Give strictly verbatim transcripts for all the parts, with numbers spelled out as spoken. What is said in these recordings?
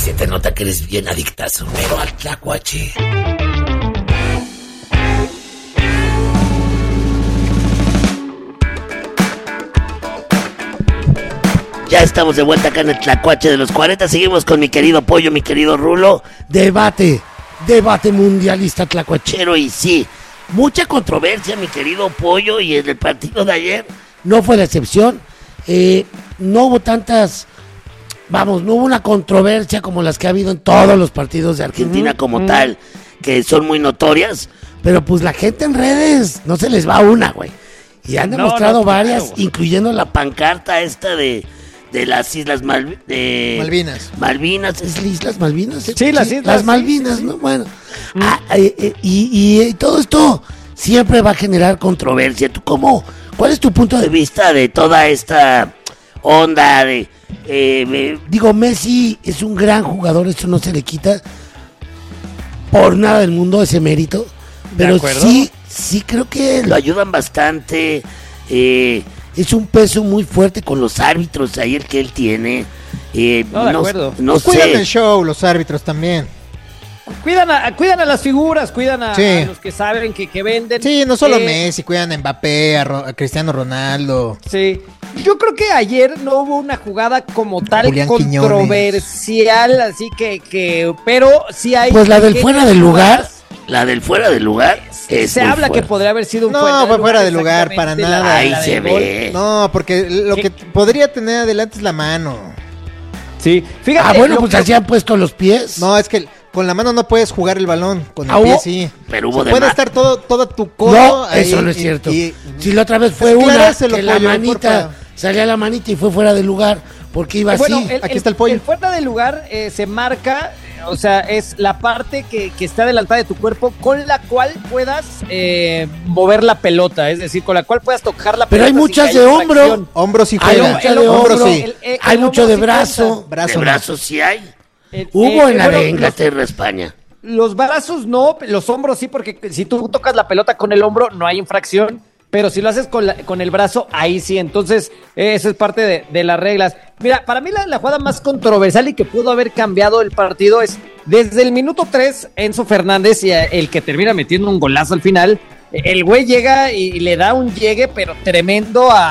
se te nota que eres bien adictazo, pero al tlacuache. Ya estamos de vuelta acá en el Tlacuache de los cuarenta. Seguimos con mi querido Pollo, mi querido Rulo. Debate, debate mundialista tlacuachero. Y sí, mucha controversia, mi querido Pollo. Y en el partido de ayer no fue la excepción. Eh, no hubo tantas, vamos, no hubo una controversia como las que ha habido en todos los partidos de Argentina uh-huh, como uh-huh. tal, que son muy notorias. Pero pues la gente en redes no se les va una, güey. Y han demostrado no, no, varias, claro, incluyendo la pancarta esta de... de las Islas Mal, de Malvinas. Malvinas, ¿es Islas Malvinas? Sí, sí las Islas. Las Malvinas, sí, ¿no? Bueno, mm. ah, eh, eh, y, y, y todo esto siempre va a generar controversia. ¿Tú cómo? ¿Cuál es tu punto de vista de toda esta onda de... Eh, eh, digo, Messi es un gran jugador, eso no se le quita por nada del mundo ese mérito, pero sí, sí creo que lo ayudan bastante, eh... es un peso muy fuerte con los árbitros ahí el que él tiene. Eh, no, de no, acuerdo. No pues sé. Cuidan el show, los árbitros también. Cuidan a, cuidan a las figuras, cuidan a, sí. a los que saben que, que venden. Sí, no solo eh, Messi, cuidan a Mbappé, a, Ro, a Cristiano Ronaldo. Sí. Yo creo que ayer no hubo una jugada como tal Julián controversial, Quiñones. Así que, que, pero sí hay... Pues la del fuera del lugar, la del fuera del lugar... Es se habla fuera. Que podría haber sido un no, fuera, fue fuera de lugar, para nada. La, ahí la se ve. No, porque lo ¿Qué? que podría tener adelante es la mano. Sí, fíjate. Ah, bueno, pues que... así han puesto los pies. No, es que con la mano no puedes jugar el balón, con el ah, pie sí. Pero hubo o sea, de puede ma... estar todo, todo tu codo. No, ahí, eso no es y, cierto. Y, si la otra vez fue pues, una, claro, que la manita, salía la manita y fue fuera de lugar, porque iba bueno, así. El, Aquí el, está el pollo. El fuera de lugar eh, se marca... O sea, es la parte que, que está adelantada de tu cuerpo con la cual puedas eh, mover la pelota, es decir, con la cual puedas tocar la pelota. Pero hay muchas de hombro. Hombros sí juegan. Hay muchas de hombro, sí. El, el, hay el mucho de sí brazo. brazo. De brazo sí hay. El, Hubo eh, en la bueno, de Inglaterra, los, España. Los brazos no, los hombros sí, porque si tú tocas la pelota con el hombro no hay infracción. Pero si lo haces con, la, con el brazo, ahí sí. Entonces, eh, eso es parte de, de las reglas. Mira, para mí la, la jugada más controversial y que pudo haber cambiado el partido es desde el minuto tres, Enzo Fernández, y el que termina metiendo un golazo al final. El güey llega y le da un llegue, pero tremendo a,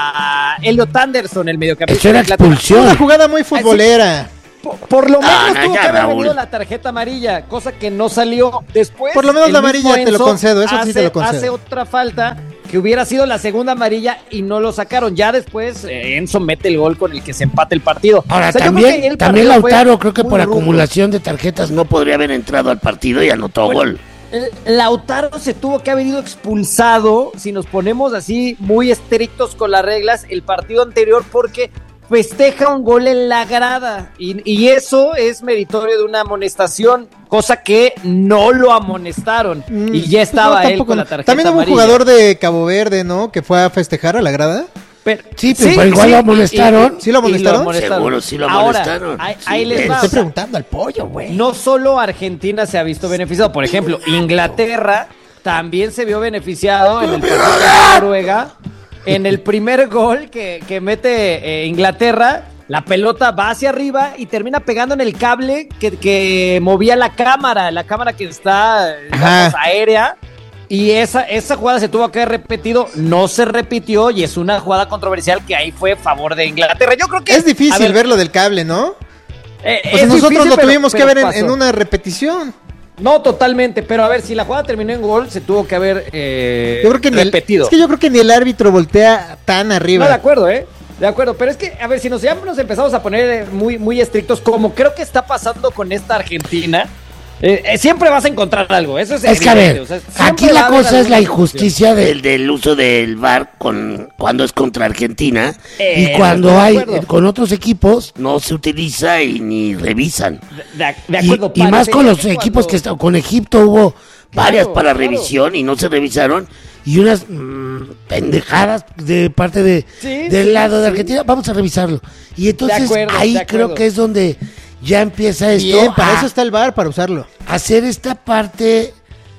a Elliot Anderson, el mediocampista. Eso era expulsión. Una jugada muy futbolera. Por, por lo menos ah, no, tuvo ya, que haber Raúl. venido la tarjeta amarilla, cosa que no salió después. Por lo menos la amarilla Enzo te lo concedo, eso hace, sí te lo concedo. Hace otra falta que hubiera sido la segunda amarilla y no lo sacaron. Ya después eh, Enzo mete el gol con el que se empata el partido. Ahora, o sea, también, también Lautaro creo que por rudo. acumulación de tarjetas no podría haber entrado al partido y anotó bueno, gol. El, Lautaro se tuvo que haber ido expulsado, si nos ponemos así muy estrictos con las reglas, el partido anterior, porque festeja un gol en la grada y, y eso es meritorio de una amonestación, cosa que no lo amonestaron mm, y ya estaba no, él con la tarjeta también hubo amarilla. Un jugador de Cabo Verde, ¿no? Que fue a festejar a la grada. Pero, sí, pero sí, igual sí, lo amonestaron. Y, y, ¿Sí lo amonestaron? Lo amonestaron? Seguro, sí lo amonestaron. Ahora, ahí, sí, ahí les va. Estoy preguntando al pollo, güey. No solo Argentina se ha visto beneficiado, por ejemplo, Inglaterra también se vio beneficiado en el partido de Noruega. En el primer gol que, que mete eh, Inglaterra, la pelota va hacia arriba y termina pegando en el cable que, que movía la cámara, la cámara que está digamos, aérea. Y esa, esa jugada se tuvo que haber repetido, no se repitió y es una jugada controversial que ahí fue a favor de Inglaterra. Yo creo que es difícil ver, verlo del cable, ¿no? Eh, o sea, nosotros difícil, lo tuvimos pero, que pero ver en, en una repetición. No, totalmente, pero a ver, si la jugada terminó en gol, se tuvo que haber eh, yo creo que repetido. El, es que yo creo que ni el árbitro voltea tan arriba. No, de acuerdo, ¿eh? De acuerdo, pero es que, a ver, si nos, ya nos empezamos a poner muy, muy estrictos, como creo que está pasando con esta Argentina, eh, eh, siempre vas a encontrar algo, eso es Es evidente, que a ver, o sea, aquí la cosa es la injusticia del, del uso del V A R con, cuando es contra Argentina eh, y cuando hay eh, con otros equipos no se utiliza y ni revisan. De, de acuerdo, y, y más con los cuando... equipos que están, con Egipto hubo varias claro, para claro. revisión y no se revisaron y unas mmm, pendejadas de parte de sí, del sí, lado de sí. Argentina, vamos a revisarlo. Y entonces acuerdo, ahí creo que es donde ya empieza esto. Bien, para a, eso está el V A R, para usarlo. Hacer esta parte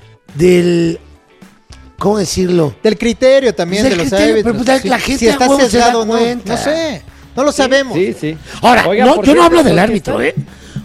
del, ¿cómo decirlo? Del criterio también, pues de los criterio, árbitros. Pero, pues, si, la gente si está sesgado, no, cuenta. no sé, no lo sabemos. Sí, sí. Ahora, Oiga, no, yo cierto, no hablo del árbitro, está... ¿eh?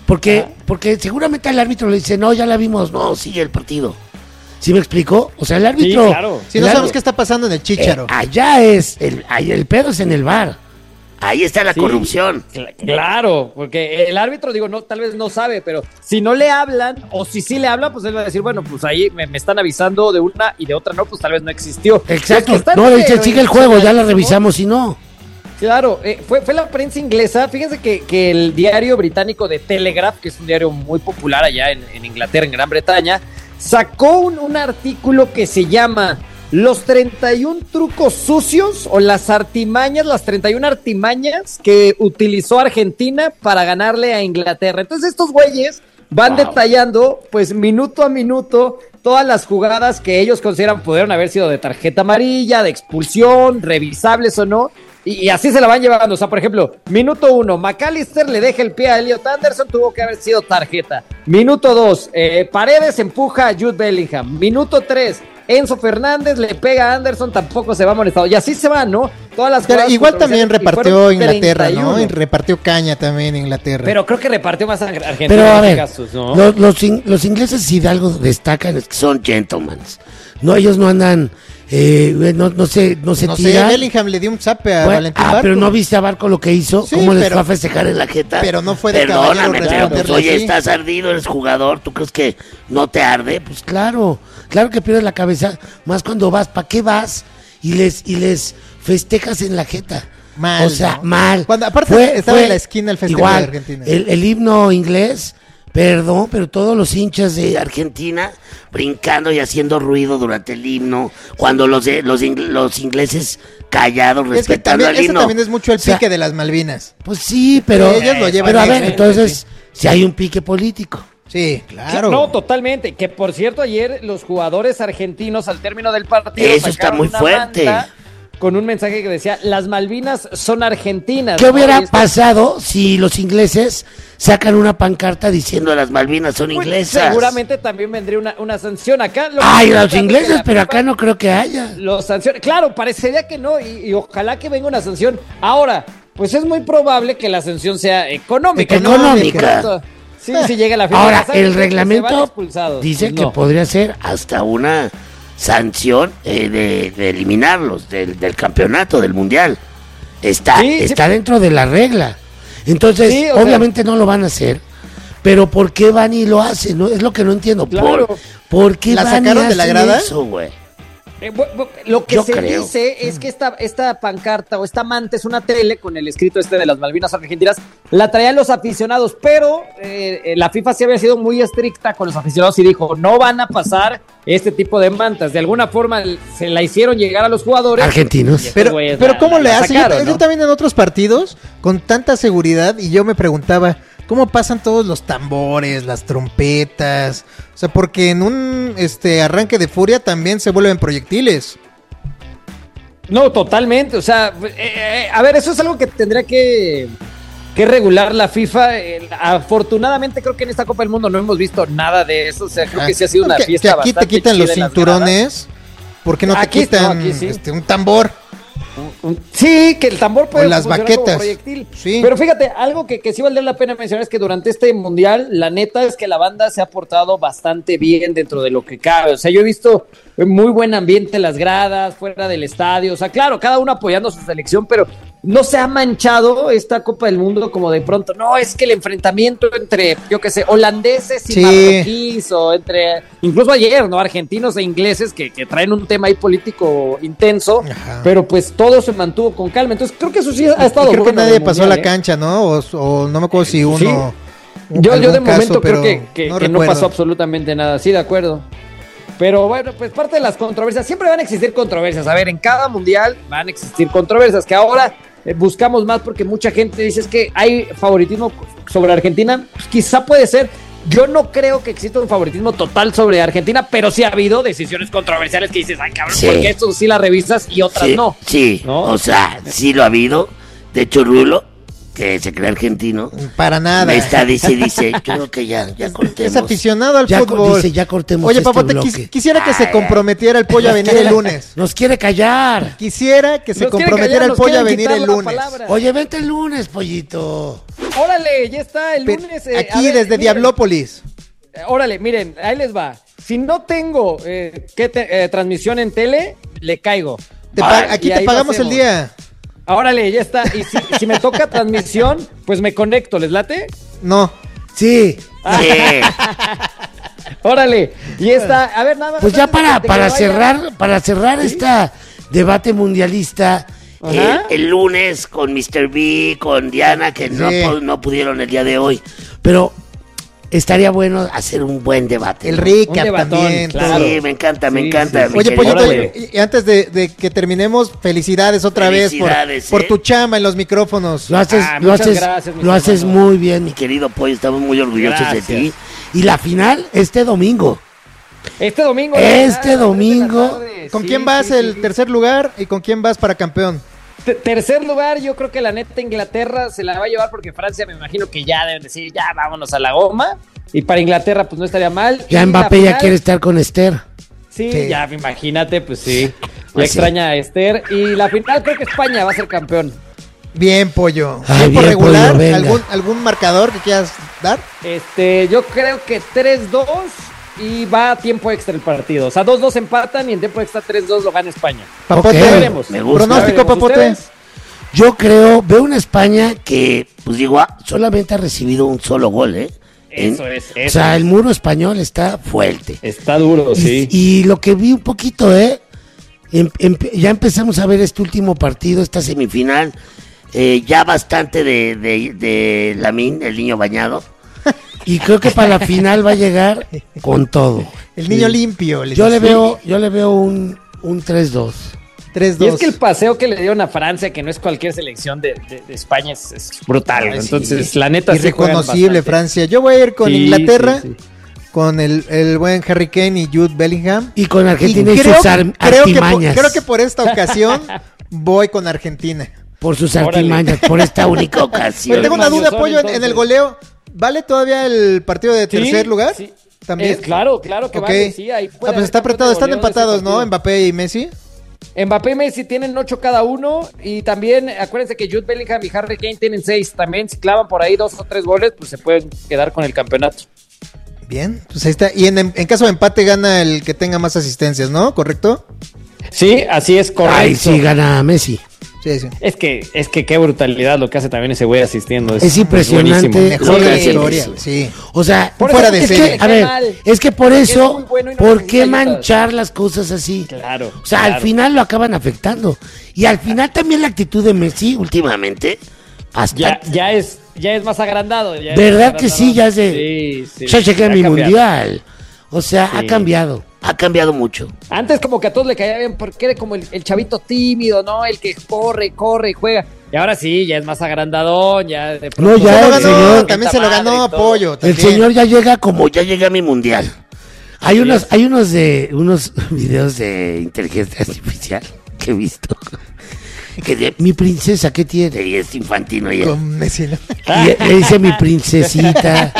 Porque, Ajá. porque seguramente al árbitro le dice, no, ya la vimos, no, sigue el partido. ¿Sí me explicó? O sea, el árbitro... Sí, claro. Si no el sabemos árbitro- qué está pasando en el Chícharo. Eh, allá es, el, ahí el pedo es en el bar. Ahí está la Sí. corrupción. Cl- Claro, porque el árbitro, digo, no, tal vez no sabe, pero si no le hablan, o si sí le hablan, pues él va a decir, bueno, pues ahí me, me están avisando de una y de otra no, pues tal vez no existió. Exacto. Los que están, No, le dice, pero sigue el juego, ya la emocionadísimos. revisamos y no. Claro, eh, fue, fue la prensa inglesa. Fíjense que, que el diario británico de Telegraph, que es un diario muy popular allá en, en Inglaterra, en Gran Bretaña, sacó un, un artículo que se llama Los treinta y un trucos sucios o las artimañas, las treinta y una artimañas que utilizó Argentina para ganarle a Inglaterra. Entonces estos güeyes van Wow. detallando, pues minuto a minuto, todas las jugadas que ellos consideran pudieron haber sido de tarjeta amarilla, de expulsión, revisables o no. Y, y así se la van llevando. O sea, por ejemplo, minuto uno, McAllister le deja el pie a Elliot Anderson, tuvo que haber sido tarjeta. Minuto dos, eh, Paredes empuja a Jude Bellingham. Minuto tres, Enzo Fernández le pega a Anderson, tampoco se va amonestado. Y así se van, ¿no? Todas las Pero jugadas igual también controversiales, y repartió fueron Inglaterra, treinta y uno. ¿no? Y repartió caña también Inglaterra. Pero creo que repartió más a Argentina Pero a en ver, este caso, ¿no? los, los, in- los ingleses si de algo destacan es que son gentlemen. No, ellos no andan, eh, no, no se, no se no sé, tiran. Bellingham le dio un zape a Bueno, Valentín ah, Barco. pero no viste a Barco lo que hizo, Sí, cómo les pero- fue a festejar en la jeta. pero no fue de Perdóname, caballero pero pues, responderle oye, así. estás ardido, eres jugador, ¿tú crees que no te arde? Pues claro, claro que pierdes la cabeza, más cuando vas, ¿para qué vas? Y les, y les festejas en la jeta. Mal, O sea, ¿no? mal. Cuando- aparte estaba en la esquina el festejo igual, de Argentina. El, el himno inglés, perdón, pero todos los hinchas de Argentina brincando y haciendo ruido durante el himno, cuando los, de- los, ing- los ingleses callados Es que respetando también, al eso himno. también es mucho el O sea, pique de las Malvinas. pues sí, pero, Sí, ellos lo llevan pero a bien, ver, sí, entonces, sí. si hay un pique político. Sí, claro. No, totalmente. Que por cierto, ayer los jugadores argentinos al término del partido Eso está sacaron muy una fuerte. manta con un mensaje que decía, las Malvinas son argentinas. ¿Qué ¿no? hubiera Y esto- pasado si los ingleses sacan una pancarta diciendo las Malvinas son pues, inglesas? seguramente también vendría una, una sanción acá. Lo que Ay, sí los es que ingleses, la pero FIFA acá no creo que haya. Los sanciona. Claro, parecería que no, y, y ojalá que venga una sanción. Ahora, pues es muy probable que la sanción sea económica. ¿no? Económica. De pronto, Sí, sí llega la FIFA. Ahora, ¿Saben el qué? Que se van reglamento expulsados. dice Pues que no. podría ser hasta una sanción eh, de, de eliminarlos del, del campeonato, del mundial. Está, Sí, sí. está dentro de la regla. Entonces, Sí, o sea- obviamente no lo van a hacer. Pero ¿por qué van y lo hacen? No, es lo que no entiendo. Claro. ¿Por, ¿por qué ¿La van y sacaron de la hacen grada? eso, güey? Eh, bu- bu- lo que Yo se creo. dice es que esta, esta pancarta o esta manta es una tele con el escrito este de las Malvinas Argentinas, la traían los aficionados, pero eh, eh, la FIFA sí había sido muy estricta con los aficionados y dijo, no van a pasar este tipo de mantas. De alguna forma l- se la hicieron llegar a los jugadores. Argentinos. Y estos Pero, güeyes pero la- ¿cómo la- le la hacen? Yo- sacaron, yo, ¿no? también en otros partidos, con tanta seguridad, y yo me preguntaba, ¿cómo pasan todos los tambores, las trompetas? O sea, porque en un este arranque de furia también se vuelven proyectiles. No, totalmente. O sea, eh, eh, a ver, eso es algo que tendría que, que regular la FIFA. Eh, afortunadamente, creo que en esta Copa del Mundo no hemos visto nada de eso. O sea, creo que sí ha sido una que, fiesta que aquí te bastante quitan chida los en las cinturones, ¿por qué no te Aquí- quitan no, aquí sí. este, un tambor? Un- Sí, que el tambor puede O las funcionar baquetas. como proyectil. Sí. Pero fíjate, algo que, que sí valdría la pena mencionar es que durante este mundial, la neta es que la banda se ha portado bastante bien dentro de lo que cabe. O sea, yo he visto muy buen ambiente en las gradas, fuera del estadio. O sea, claro, cada uno apoyando a su selección, pero no se ha manchado esta Copa del Mundo como de pronto. No, es que el enfrentamiento entre, yo qué sé, holandeses y Sí. marroquíes, o entre, incluso ayer, ¿no? Argentinos e ingleses que, que traen un tema ahí político intenso. Ajá. Pero pues todo se mantuvo con calma. Entonces creo que eso sí ha Y estado creo que bueno nadie del pasó a mundial, la ¿eh? cancha, ¿no? O, o no me acuerdo si uno... Sí. un- Yo, yo de algún caso, momento creo pero que, que- no que no recuerdo. pasó absolutamente nada. Sí, de acuerdo. Pero bueno, pues parte de las controversias, siempre van a existir controversias. A ver, en cada mundial van a existir controversias que ahora eh, buscamos más porque mucha gente dice es que hay favoritismo sobre Argentina. Pues quizá puede ser. Yo no creo que exista un favoritismo total sobre Argentina, pero sí ha habido decisiones controversiales que dices, ay cabrón, Sí. porque esto sí las revisas y otras Sí, no. sí, ¿No? o sea, sí lo ha habido. De hecho, Rulo, que se cree argentino. Para nada. Me está, dice, dice, yo creo que ya, ya cortemos. Es aficionado al ya, fútbol. Dice, ya cortemos Oye, este Papote, bloque. quis- quisiera que Ay, se comprometiera el pollo a venir el lunes. Nos quiere callar. Quisiera que se Nos quieren comprometiera callar, el nos pollo a quieren venir quitar el la lunes. palabra. Oye, vente el lunes, pollito. Órale, ya está el Pe- lunes. eh, a Aquí ver, desde miren, Diablópolis. eh, Órale, miren, ahí les va. Si no tengo eh, ¿qué te- eh, transmisión en tele, le caigo. Te Ah, pa- aquí y te ahí lo pagamos el hacemos. día. Órale, ya está. Y si, si me toca transmisión, pues me conecto, ¿les late? No. Sí. Ah. Sí. Órale, y está. A ver, nada más. Pues ya antes de para, que- de para que vaya- cerrar, para cerrar esta debate mundialista, Ajá. eh, el lunes con mister B, con Diana, que no, Sí. pu- no pudieron el día de hoy. Pero estaría bueno hacer un buen debate. El ¿no? recap Un debatón, también. claro. todo. Sí, me encanta, me Sí, encanta. sí. mi Oye, querido Pollito, Órale. Pollo. y, y antes de, de que terminemos, felicidades otra Felicidades, vez por, ¿eh? por tu chamba en los micrófonos. Lo haces, Ah, lo muchas haces, gracias, mis lo haces hermanos. muy bien, mi querido Pollo. Estamos muy orgullosos Gracias. de ti. Y la final, este domingo. Este domingo. Este ya, a las tres de la domingo, tarde. ¿Con Sí, quién vas sí, el sí. tercer lugar y con quién vas para campeón? Te- Tercer lugar, yo creo que la neta Inglaterra se la va a llevar porque Francia me imagino que ya deben decir, ya vámonos a la goma. Y para Inglaterra pues no estaría mal. Ya Y Mbappé la ya final, quiere estar con Esther. Sí, Sí. ya imagínate, pues sí. Ya Pues sí. extraña a Esther. Y la final creo que España va a ser campeón. Bien, Pollo. Ay, ¿Tiempo bien, regular? Pollo, venga. ¿Algún, ¿Algún marcador que quieras dar? Este, yo creo que tres dos y va a tiempo extra el partido. O sea, dos dos empatan y en tiempo extra tres dos lo gana España. Papote, Ok, Ya veremos. me gusta. Pronóstico, Ya veremos. Papote. ¿Ustedes? Yo creo, veo una España que, pues digo, ah, solamente ha recibido un solo gol, ¿eh? En- Eso es, O eso sea, es. el muro español está fuerte. Está duro, sí. Y, y lo que vi un poquito, ¿eh? Em- em- ya empezamos a ver este último partido, esta semifinal, eh, ya bastante de, de, de Lamine, el niño bañado. Y creo que para la final va a llegar con todo. El niño Sí. limpio. les Yo le decía. veo, yo le veo un, un tres dos. tres Y dos. es que el paseo que le dieron a Francia, que no es cualquier selección de, de- de España, es, es brutal. Ay, güey. sí. Entonces, la neta sí juegan Irreconocible, bastante. Francia. Yo voy a ir con Sí, Inglaterra, sí, sí. con el, el buen Harry Kane y Jude Bellingham. Y con Argentina y, creo, sus ar- creo, que por, artimañas. creo que por esta ocasión voy con Argentina. Por sus Órale. artimañas, por esta única Oye, ocasión. tengo una duda, mañosón, Pollo, en, en entonces. el goleo. ¿Vale todavía el partido de Sí, tercer lugar? sí. También. Eh, claro, claro que Ok. vale, sí, ahí puede Ah, pues haber está campeón apretado. de Están goleo de ese empatados, ¿no? partido. Mbappé y Messi. Mbappé y Messi tienen ocho cada uno y también acuérdense que Jude Bellingham y Harry Kane tienen seis. También si clavan por ahí dos o tres goles, pues se pueden quedar con el campeonato. Bien, pues ahí está. Y en, en caso de empate gana el que tenga más asistencias, ¿no? ¿Correcto? Sí, así es correcto. Ay, sí, gana Messi. Sí, sí. Es que, es que qué brutalidad lo que hace también ese güey asistiendo. Es, Es impresionante. buenísimo. Mejor lo de que la hace historia. Messi. Sí. O sea, Por Fuera eso de es que serie. le a cae ver, mal. es que por Es eso, muy bueno y no ¿por necesita qué ayudas. manchar las cosas así? Claro. O sea, claro. al final lo acaban afectando. Y al final también la actitud de Messi últimamente, hasta Ya, ya es, ya es más agrandado. Ya es ¿verdad más que sí? Ya es de, Sí, sí. ya llegué a ha mi cambiado. mundial. O sea, ha Sí. cambiado, ha cambiado mucho. Antes como que a todos le caía bien porque era como el, el chavito tímido, ¿no? El que corre, corre y juega. Y ahora sí, ya es más agrandadón, ya de No, Se ya lo el ganó, señor- también se lo Madre ganó y todo. Pollo. El también. señor ya llega como ya llegué a mi mundial. Hay Sí unos, es. hay unos de unos videos de inteligencia artificial que he visto. Que de, mi princesa, ¿qué tiene? Y es infantino y, Con Messi, ¿no? y le dice mi princesita.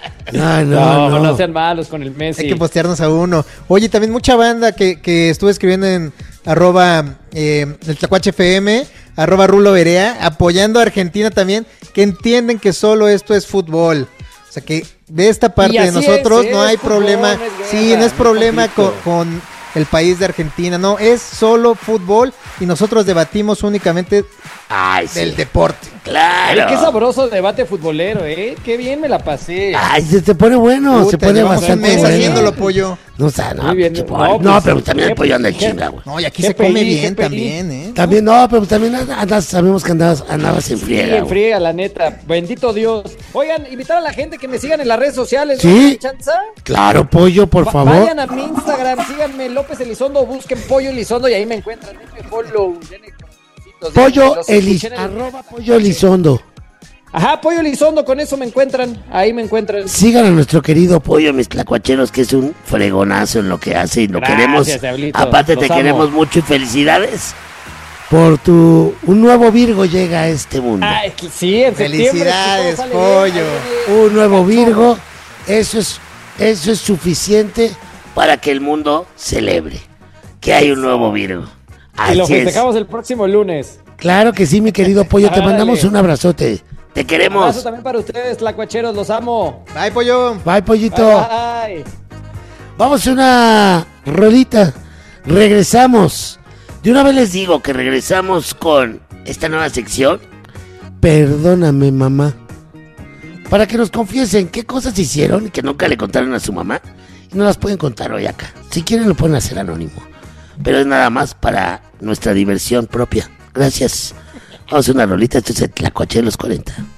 No, no, No, no, no. sean malos con el Messi. Hay que postearnos a uno. Oye, también mucha banda que, que estuve escribiendo en arroba eh, el Tlacuache F M, arroba Rulo Berea, apoyando a Argentina también, que entienden que solo esto es fútbol. O sea que de esta parte Y de así nosotros es, no es hay fútbol, problema. no es guerra, sí, no es no es problema con, conflicto. con el país de Argentina, no, es solo fútbol y nosotros debatimos únicamente Ay, sí. del deporte. Claro. Oye, qué sabroso debate futbolero, ¿eh? Qué bien me la pasé. Ay, se te pone bueno, Puta, se pone llevamos un bastante mes bueno. haciéndolo, Pollo. No, o sea, no, Muy bien. pinche No, pollo. pues, No, pero también qué- el pollo anda en qué- chinga, güey. No, y aquí ¿Qué se come pedí? bien ¿Qué pedí? también, ¿eh? También, no, pero también andas, sabemos que andabas, andabas en Sí, friega. en güey. friega, la neta. Bendito Dios. Oigan, invitar a la gente que me sigan en las redes sociales. ¿no? Sí. ¿Tienen chanza? Claro, pollo, por Va- favor. Vayan a mi Instagram, síganme López Elizondo, busquen Pollo Elizondo y ahí me encuentran. Denme follow, denme corazoncitos, Pollo los Elis, escuché en el- arroba pollo Elizondo. Ajá, Pollo Elizondo, con eso me encuentran. Ahí me encuentran. Sigan a nuestro querido pollo, mis tlacuacheros, que es un fregonazo en lo que hace y lo Gracias, queremos. Diablito. Aparte, te Los amo. queremos mucho y felicidades. por tu... Un nuevo Virgo llega a este mundo. Ay, sí, en septiembre. Felicidades, si todo sale pollo. bien, ahí viene Un nuevo Cachorro. Virgo, eso es, eso es suficiente para que el mundo celebre que hay un nuevo Virgo. Y lo Así es. festejamos el próximo lunes. Claro que sí, mi querido pollo, te Árale. mandamos un abrazote. Te Abrazo queremos. también para ustedes, tlacuacheros, los amo. Bye, pollo. Bye, pollito. Bye, bye. Vamos a una rolita. Regresamos. De una vez les digo que regresamos con esta nueva sección. Perdóname, mamá. Para que nos confiesen qué cosas hicieron y que nunca le contaron a su mamá. Y no las pueden contar hoy acá. Si quieren lo pueden hacer anónimo. Pero es nada más para nuestra diversión propia. Gracias. Vamos a una rolita. Esto es el Tlacuache de los cuarenta.